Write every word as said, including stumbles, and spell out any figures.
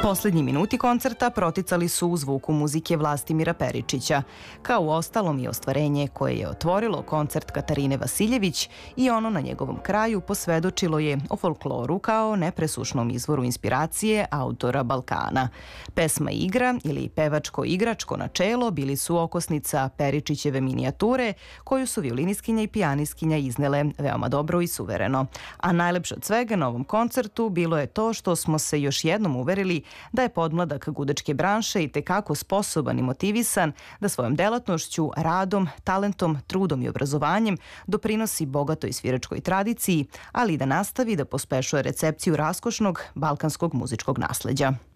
Poslednji minuti koncerta proticali su u zvuku muzike Vlastimira Peričića, kao u ostalom i ostvarenje koje je otvorilo koncert Katarine Vasiljević i ono na njegovom kraju posvedočilo je o folkloru kao nepresušnom izvoru inspiracije autora Balkana. Pesma igra ili pevačko-igračko načelo bili su okosnica Peričićeve minijature koju su violiniskinja i pijaniskinja iznele veoma dobro i suvereno. A najlepše od svega na ovom koncertu bilo je to što smo se još jednom uverili da je podmladak gudečke branše i tekako sposoban i motivisan da svojom delatnošću, radom, talentom, trudom i obrazovanjem doprinosi bogatoj sviračkoj tradiciji, ali i da nastavi da pospešuje recepciju raskošnog balkanskog muzičkog nasleđa.